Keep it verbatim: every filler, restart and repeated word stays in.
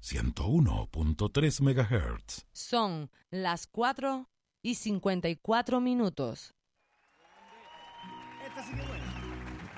ciento uno punto tres megahertz. Son las cuatro y cincuenta y cuatro minutos. Esta sí que buena.